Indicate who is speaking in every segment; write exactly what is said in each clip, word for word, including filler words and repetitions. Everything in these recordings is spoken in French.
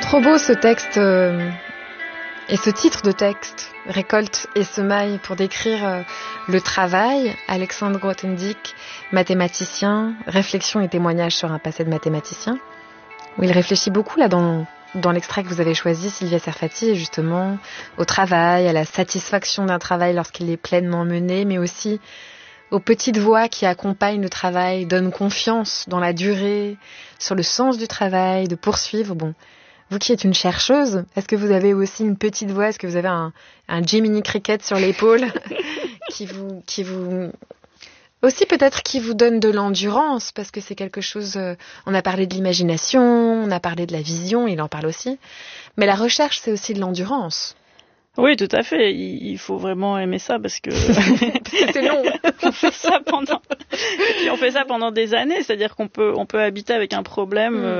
Speaker 1: trop beau ce texte euh, et ce titre de texte, Récolte et semaille, pour décrire euh, le travail. Alexandre Grothendieck, mathématicien, réflexion et témoignage sur un passé de mathématicien, où il réfléchit beaucoup là dans, dans l'extrait que vous avez choisi, Sylvia Serfati, justement au travail, à la satisfaction d'un travail lorsqu'il est pleinement mené, mais aussi aux petites voix qui accompagnent le travail, donnent confiance dans la durée, sur le sens du travail, de poursuivre. Bon, vous qui êtes une chercheuse, est-ce que vous avez aussi une petite voix, est-ce que vous avez un, un Jiminy Cricket sur l'épaule qui vous, qui vous, aussi peut-être qui vous donne de l'endurance, parce que c'est quelque chose, euh, on a parlé de l'imagination, on a parlé de la vision, il en parle aussi, mais la recherche c'est aussi de l'endurance.
Speaker 2: Oui, tout à fait. Il, il faut vraiment aimer ça parce que
Speaker 1: c'est long.
Speaker 2: on fait ça pendant, et puis on fait ça pendant des années. C'est-à-dire qu'on peut, on peut habiter avec un problème. Mm. Euh,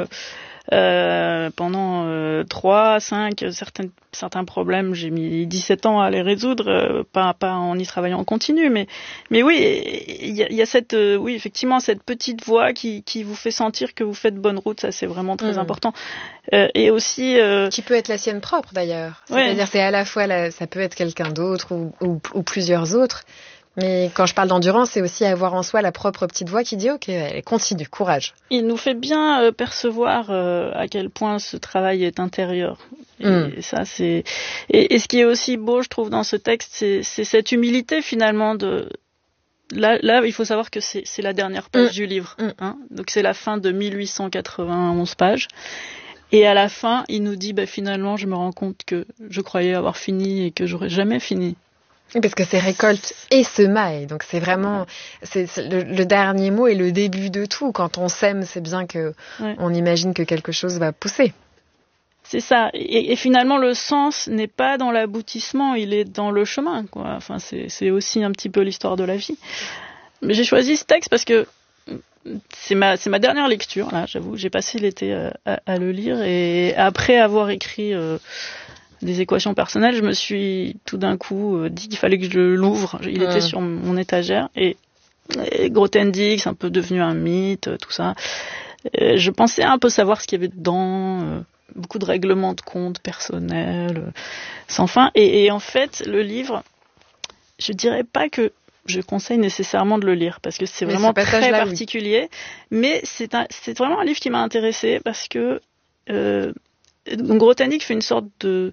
Speaker 2: Euh, pendant euh, trois, cinq, certains, certains problèmes, j'ai mis dix-sept ans à les résoudre, euh, pas, pas en y travaillant en continu, mais, mais oui, il y a, y a cette, euh, oui, effectivement, cette petite voix qui, qui vous fait sentir que vous faites bonne route, ça c'est vraiment très mmh. important. Euh, et aussi, euh...
Speaker 1: qui peut être la sienne propre d'ailleurs. C'est-à-dire, ouais. c'est à la fois, la, ça peut être quelqu'un d'autre ou, ou, ou plusieurs autres. Mais quand je parle d'endurance, c'est aussi avoir en soi la propre petite voix qui dit « Ok, allez, continue, courage ».
Speaker 2: Il nous fait bien euh, percevoir euh, à quel point ce travail est intérieur. Et, mm. et ça, c'est et, et ce qui est aussi beau, je trouve, dans ce texte, c'est, c'est cette humilité finalement de. Là, là, il faut savoir que c'est, c'est la dernière page mm. du livre. Mm. Hein, donc c'est la fin de mille huit cent quatre-vingt-onze pages. Et à la fin, il nous dit bah, finalement, je me rends compte que je croyais avoir fini et que j'aurais jamais fini.
Speaker 1: Parce que c'est récolte et semaille, donc c'est vraiment c'est, c'est le, le dernier mot et le début de tout. Quand on sème, c'est bien que ouais. on imagine que quelque chose va pousser.
Speaker 2: C'est ça. Et, et finalement, le sens n'est pas dans l'aboutissement, il est dans le chemin, quoi. Enfin, c'est, c'est aussi un petit peu l'histoire de la vie. Mais j'ai choisi ce texte parce que c'est ma c'est ma dernière lecture. Là, j'avoue, j'ai passé l'été à, à, à le lire et après avoir écrit. Euh, des équations personnelles, je me suis tout d'un coup euh, dit qu'il fallait que je l'ouvre. Il mmh. était sur mon étagère et, et Grothendieck, c'est un peu devenu un mythe, tout ça. Et je pensais un peu savoir ce qu'il y avait dedans, euh, beaucoup de règlements de compte personnels, euh, sans fin. Et, et en fait, le livre, je dirais pas que je conseille nécessairement de le lire parce que c'est mais vraiment très particulier. Oui. Mais c'est un, c'est vraiment un livre qui m'a intéressée parce que euh, donc Grothendieck fait une sorte de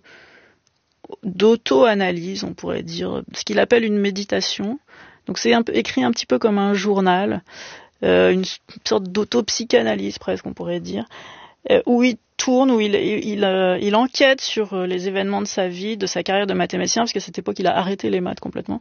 Speaker 2: d'auto-analyse, on pourrait dire, ce qu'il appelle une méditation. Donc c'est un peu, écrit un petit peu comme un journal, euh, une sorte d'auto-psychanalyse presque, on pourrait dire, euh, où il tourne, où il, il, il, euh, il enquête sur les événements de sa vie, de sa carrière de mathématicien, parce qu'à cette époque il a arrêté les maths complètement.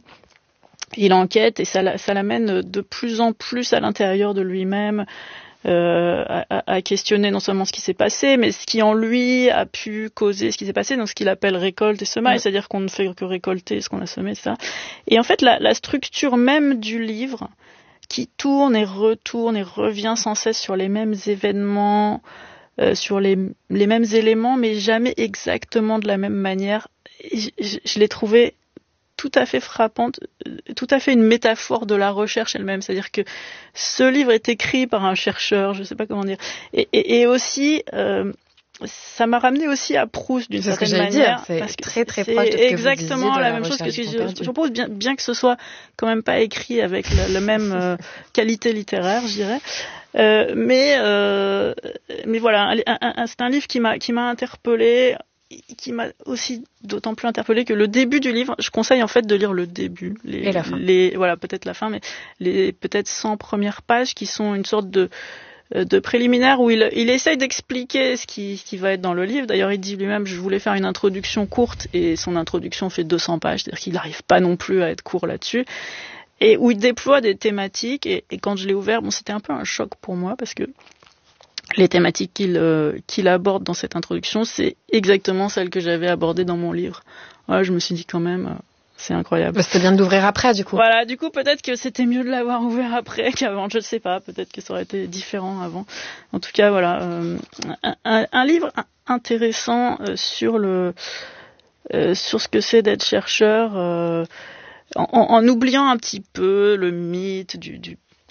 Speaker 2: Il enquête et ça, ça l'amène de plus en plus à l'intérieur de lui-même. Euh, à, à questionner non seulement ce qui s'est passé, mais ce qui en lui a pu causer ce qui s'est passé, donc ce qu'il appelle récolte et semaille, mmh. c'est-à-dire qu'on ne fait que récolter ce qu'on a semé, et cetera. Et en fait, la, la structure même du livre, qui tourne et retourne et revient sans cesse sur les mêmes événements, euh, sur les, les mêmes éléments, mais jamais exactement de la même manière, je, je, je l'ai trouvé tout à fait frappante, tout à fait une métaphore de la recherche elle-même. C'est-à-dire que ce livre est écrit par un chercheur, je ne sais pas comment dire, et, et, et aussi, euh, ça m'a ramené aussi à Proust d'une
Speaker 1: c'est
Speaker 2: certaine
Speaker 1: ce que
Speaker 2: manière.
Speaker 1: Dire, c'est
Speaker 2: parce que
Speaker 1: très très
Speaker 2: c'est
Speaker 1: proche de ce que
Speaker 2: exactement
Speaker 1: vous disiez de
Speaker 2: la,
Speaker 1: la
Speaker 2: même chose que ce que je, je propose, bien, bien que ce soit quand même pas écrit avec la, la même euh, qualité littéraire, je dirais. Euh, mais euh, mais voilà, un, un, un, c'est un livre qui m'a qui m'a interpellée, qui m'a aussi d'autant plus interpellée que le début du livre, je conseille en fait de lire le début, les,
Speaker 1: et la fin.
Speaker 2: les voilà peut-être la fin, mais les peut-être cent premières pages qui sont une sorte de de préliminaire où il il essaye d'expliquer ce qui ce qui va être dans le livre. D'ailleurs, il dit lui-même, je voulais faire une introduction courte et son introduction fait deux cents pages, c'est-à-dire qu'il n'arrive pas non plus à être court là-dessus. Et où il déploie des thématiques et, et quand je l'ai ouvert, bon, c'était un peu un choc pour moi parce que les thématiques qu'il, euh, qu'il aborde dans cette introduction, c'est exactement celles que j'avais abordées dans mon livre. Ouais, je me suis dit quand même, euh, c'est incroyable.
Speaker 1: Bah, c'était bien de l'ouvrir après, du coup.
Speaker 2: Voilà, du coup, peut-être que c'était mieux de l'avoir ouvert après qu'avant, je ne sais pas, peut-être que ça aurait été différent avant. En tout cas, voilà, euh, un, un, un livre intéressant euh, sur le, euh, sur ce que c'est d'être chercheur, euh, en, en, en oubliant un petit peu le mythe du, du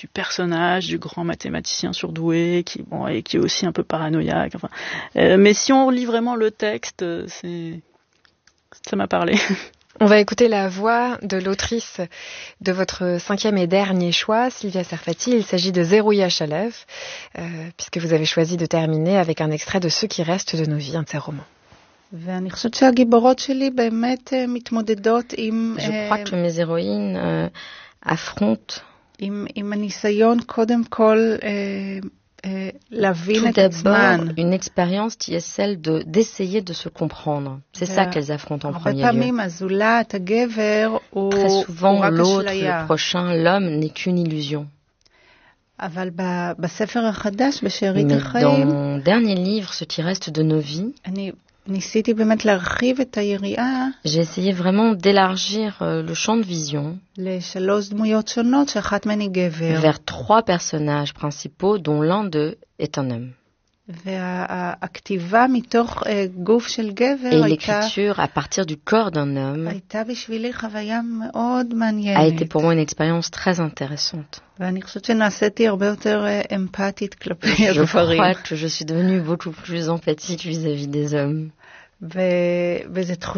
Speaker 2: du personnage, du grand mathématicien surdoué, qui, bon, et qui est aussi un peu paranoïaque. Enfin, euh, mais si on lit vraiment le texte, c'est, ça m'a parlé.
Speaker 1: On va écouter la voix de l'autrice de votre cinquième et dernier choix, Sylvia Serfati. Il s'agit de Zerouia Chalev, euh, puisque vous avez choisi de terminer avec un extrait de Ceux qui restent de nos vies, un de ses romans.
Speaker 3: ואני חושבת שהגיבורות שלי באמת מתמודדות עם...
Speaker 4: Je crois que mes héroïnes euh, affrontent
Speaker 3: עם, עם הניסיון קודם כל להבין את עצמן.
Speaker 4: une expérience qui est celle de, d'essayer de se comprendre. C'est ça qu'elles affrontent en premier lieu. Très souvent, l'autre, le prochain, l'homme n'est qu'une illusion.
Speaker 3: Mais
Speaker 4: dans mon dernier livre, Ce qui reste de nos vies, j'ai essayé vraiment d'élargir euh, le champ de vision vers trois personnages principaux, dont l'un d'eux est un homme. Et l'écriture à partir du corps d'un homme a été pour moi une expérience très intéressante. Je crois que je suis devenue beaucoup plus empathique vis-à-vis des hommes.